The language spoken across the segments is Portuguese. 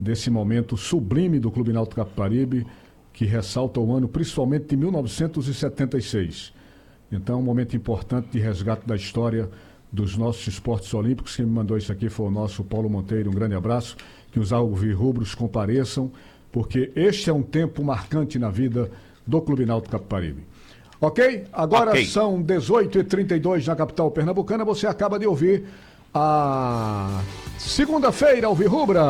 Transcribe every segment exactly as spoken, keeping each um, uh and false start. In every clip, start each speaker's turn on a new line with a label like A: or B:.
A: desse momento sublime do Clube Náutico Capibaribe, que ressalta o ano principalmente de mil novecentos e setenta e seis. Então, um momento importante de resgate da história dos nossos esportes olímpicos. Quem me mandou isso aqui foi o nosso Paulo Monteiro. Um grande abraço. Que os alvirrubros compareçam, porque este é um tempo marcante na vida do Clube Náutico Capibaribe. Ok? Agora okay. São dezoito e trinta e dois na capital pernambucana. Você acaba de ouvir a segunda-feira alvirrubra.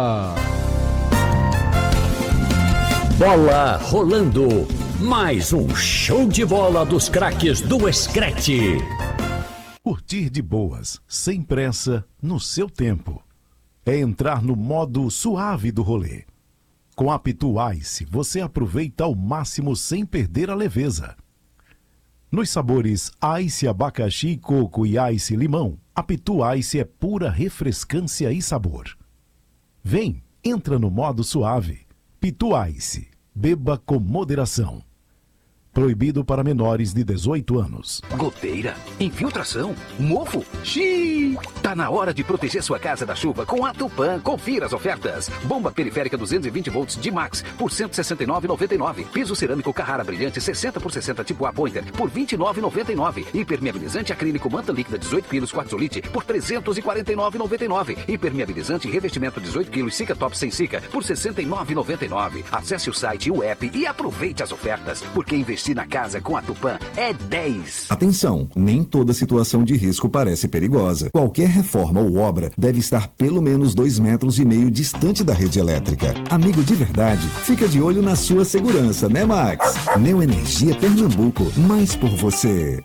B: Bola rolando. Mais um show de bola dos craques do Screte.
C: Curtir de boas, sem pressa, no seu tempo. É entrar no modo suave do rolê. Com a Pitu Ice, você aproveita ao máximo sem perder a leveza. Nos sabores Ice abacaxi, coco e Ice limão, a Pitu Ice é pura refrescância e sabor. Vem, entra no modo suave. Pitu Ice, beba com moderação. Proibido para menores de dezoito anos.
D: Goteira, infiltração, mofo, xiii. Tá na hora de proteger sua casa da chuva com a Tupã. Confira as ofertas. Bomba periférica duzentos e vinte volts de Max por cento e sessenta e nove reais e noventa e nove centavos. Piso cerâmico Carrara brilhante sessenta por sessenta tipo A Pointer por vinte e nove reais e noventa e nove centavos. Impermeabilizante acrílico manta líquida dezoito quilos quartzolite por trezentos e quarenta e nove reais e noventa e nove centavos. Impermeabilizante revestimento dezoito quilos Sica Top sem Sica por sessenta e nove reais e noventa e nove centavos. Acesse o site e o app e aproveite as ofertas, porque investir na casa com a Tupã é dez.
E: Atenção, nem toda situação de risco parece perigosa. Qualquer reforma ou obra deve estar pelo menos dois metros e meio distante da rede elétrica. Amigo de verdade, fica de olho na sua segurança, né, Max? Neoenergia Pernambuco, mais por você.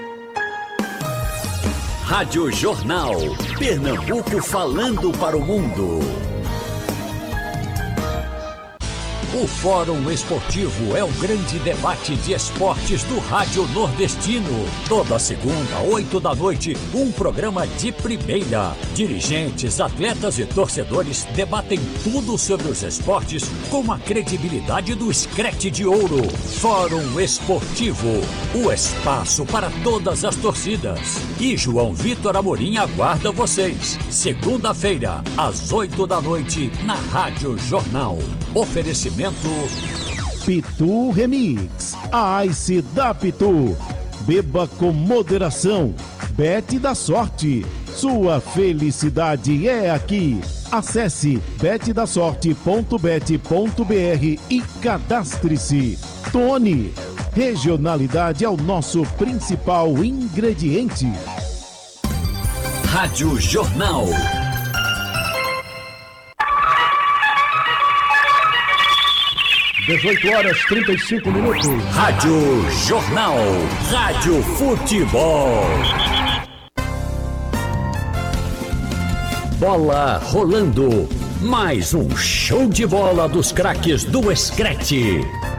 B: Rádio Jornal, Pernambuco falando para o mundo. O Fórum Esportivo é o grande debate de esportes do Rádio Nordestino. Toda segunda, oito da noite, um programa de primeira. Dirigentes, atletas e torcedores debatem tudo sobre os esportes com a credibilidade do Screte de Ouro. Fórum Esportivo, o espaço para todas as torcidas. E João Vitor Amorim aguarda vocês. Segunda-feira, às oito da noite, na Rádio Jornal. Oferecimento
C: Pitu Remix, a Ice da Pitu. Beba com moderação. Bet da sorte. Sua felicidade é aqui. Acesse bet da sorte ponto bet ponto br e cadastre-se. Tony, regionalidade é o nosso principal ingrediente.
B: Rádio Jornal.
A: dezoito horas e trinta e cinco minutos.
B: Rádio Jornal. Rádio Futebol. Bola rolando. Mais um show de bola dos craques do Screte.